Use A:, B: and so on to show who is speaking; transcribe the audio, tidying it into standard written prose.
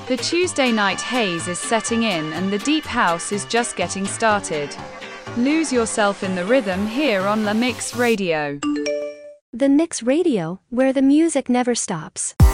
A: The Tuesday night haze is setting in and the deep house is just getting started. Lose yourself in the rhythm here on La Mix Radio.
B: The Mix Radio, where the music never stops.